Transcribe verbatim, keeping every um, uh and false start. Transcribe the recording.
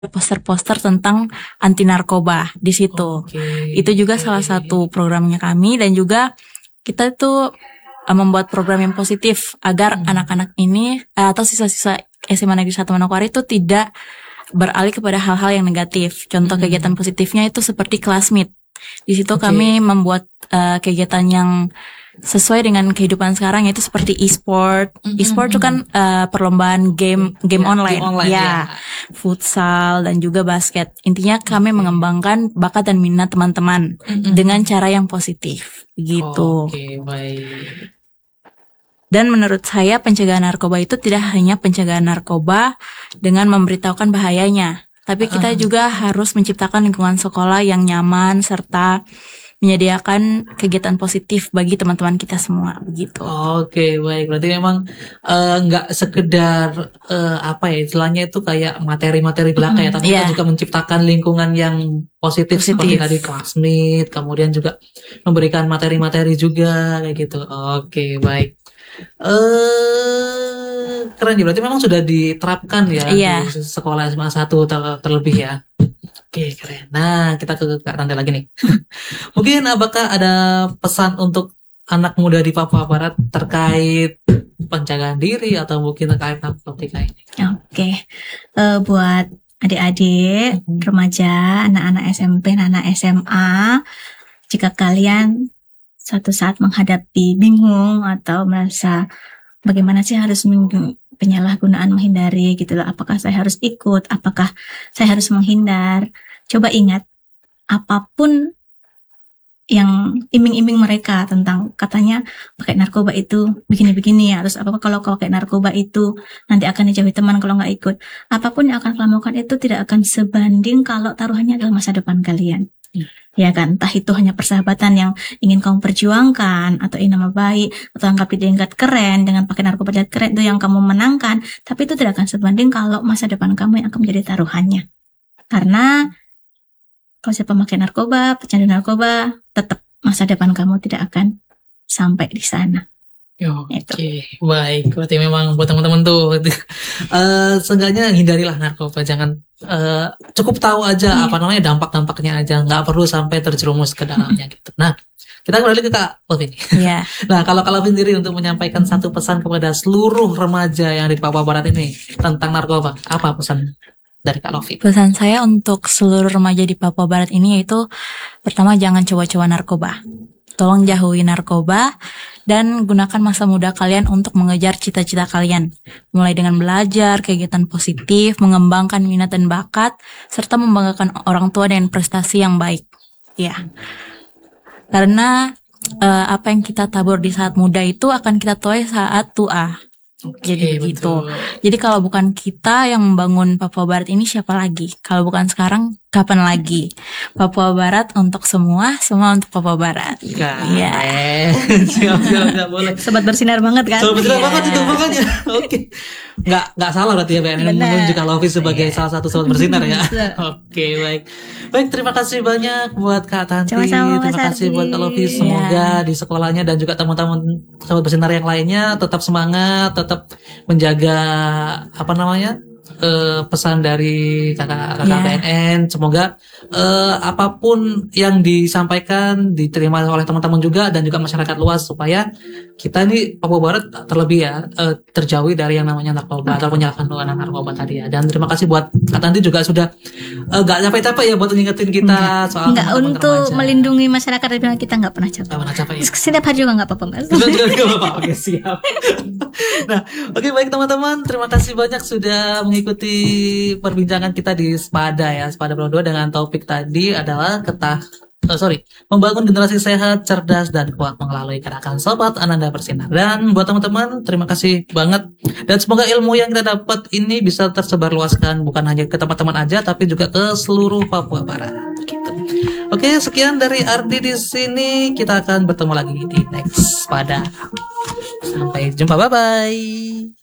poster-poster tentang anti narkoba di situ. Oke. Itu juga salah satu programnya kami, dan juga kita itu uh, membuat program yang positif agar Hmm. anak-anak ini uh, atau siswa-siswa S M A Negeri satu Manokwari itu tidak beralih kepada hal-hal yang negatif. Contoh Hmm. kegiatan positifnya itu seperti classmeet. Di situ Oke. kami membuat uh, kegiatan yang sesuai dengan kehidupan sekarang, yaitu seperti e-sport. Mhm, E-sport itu mhm. kan uh, perlombaan game game Ya, online, game online, ya, ya. futsal dan juga basket. Intinya kami mengembangkan bakat dan minat teman-teman Mhm. dengan cara yang positif, gitu. Oke, baik. Dan menurut saya pencegahan narkoba itu tidak hanya pencegahan narkoba dengan memberitahukan bahayanya, tapi kita Ah. juga harus menciptakan lingkungan sekolah yang nyaman serta menyediakan kegiatan positif bagi teman-teman kita semua, begitu. Oke, baik. Berarti memang eh, nggak sekedar eh, apa ya istilahnya itu kayak materi-materi belaka ya, tapi Iya. kita juga menciptakan lingkungan yang positif, seperti Positif. tadi classmate, kemudian juga memberikan materi-materi juga kayak gitu. Oke, baik. Eh keren ya, berarti memang sudah diterapkan ya Iya. di sekolah S M A satu ter- terlebih ya. Oke, keren. Nah, kita ke Kak Tante lagi nih. Mungkin apakah ada pesan untuk anak muda di Papua Barat terkait penjagaan diri atau mungkin terkait narkotika ini? Oke, Eh, buat adik-adik, Mhm. remaja, anak-anak S M P, anak-anak S M A, jika kalian suatu saat menghadapi bingung atau merasa bagaimana sih harus meng- penyalahgunaan menghindari gitu loh, apakah saya harus ikut, apakah saya harus menghindar, coba ingat apapun yang iming-iming mereka tentang katanya pakai narkoba itu begini-begini ya, terus apa kalau kau pakai narkoba itu nanti akan dijauhi teman kalau nggak ikut, apapun yang akan kalian lakukan itu tidak akan sebanding kalau taruhannya adalah masa depan kalian. Hmm. Ya kan, entah itu hanya persahabatan yang ingin kamu perjuangkan atau ingin nama baik atau anggap dianggap keren dengan pakai narkoba dan keren itu yang kamu menangkan, tapi itu tidak akan sebanding kalau masa depan kamu yang akan menjadi taruhannya. Karena kalau siapa pakai narkoba, pecandu narkoba, tetap masa depan kamu tidak akan sampai di sana. Oke, baik. Berarti memang buat teman-teman tuh, eh seenggaknya hindarilah narkoba. Jangan eh, cukup tahu aja Iya. apa namanya dampak-dampaknya aja. Nggak perlu sampai terjerumus ke dalamnya gitu. Nah, kita kembali ke Kak Lovin. Iya. Nah, kalau Kak Lovin sendiri untuk menyampaikan satu pesan kepada seluruh remaja yang ada di Papua Barat ini tentang narkoba, apa pesan dari Kak Lovin? Pesan saya untuk seluruh remaja di Papua Barat ini yaitu, pertama, jangan coba-coba narkoba. Tolong jauhi narkoba dan gunakan masa muda kalian untuk mengejar cita-cita kalian. Mulai dengan belajar, kegiatan positif, mengembangkan minat dan bakat, serta membanggakan orang tua dengan prestasi yang baik. Ya. Karena eh, apa yang kita tabur di saat muda itu akan kita tuai saat tua. Oke, Jadi begitu. betul. Jadi kalau bukan kita yang membangun Papua Barat ini, siapa lagi? Kalau bukan sekarang, kapan lagi? Papua Barat untuk semua, semua untuk Papua Barat. Keren. Iya. Siap, siap, siap, boleh. Sobat bersinar banget kan? So, betul Iya. banget itu makanya. Oke. Nggak nggak salah berarti ya B N N Benar. menunjuk Kak Lovi sebagai Iya. salah satu sobat bersinar ya. Betul. Oke, baik. Baik, terima kasih banyak buat Kak Tanti. Sama-sama, Terima Mas kasih Ardi. buat Kak Lovi. Iya. Semoga di sekolahnya dan juga teman-teman sobat bersinar yang lainnya tetap semangat, tetap menjaga apa namanya? eh, pesan dari kakak kakak Iya. B N N. Semoga eh, apapun yang disampaikan diterima oleh teman-teman juga dan juga masyarakat luas supaya kita ini Papua Barat terlebih ya eh, terjauhi dari yang namanya narkoba atau penyalahgunaan narkoba tadi ya. Dan terima kasih buat Kak Tanti juga sudah eh, gak capek-capek ya buat ngingetin kita soal Enggak, teman-teman untuk remaja. melindungi masyarakat dan kita nggak pernah capek. Gak pernah capek ya. Setiap hari juga nggak apa-apa, Mas. Juga juga nggak apa-apa. Oke, siap. Nah, oke baik teman-teman, terima kasih banyak sudah mengikuti perbincangan kita di Spada ya, Spada Pro dua dengan topik tadi adalah ketah eh, sorry, membangun generasi sehat, cerdas dan kuat melalui gerakan Sobat Ananda Bersinar. Dan buat teman-teman, terima kasih banget dan semoga ilmu yang kita dapat ini bisa tersebar luaskan bukan hanya ke teman-teman aja tapi juga ke seluruh Papua Barat. Gitu. Oke, sekian dari Ardi di sini. Kita akan bertemu lagi di next Spada. Sampai jumpa, bye bye.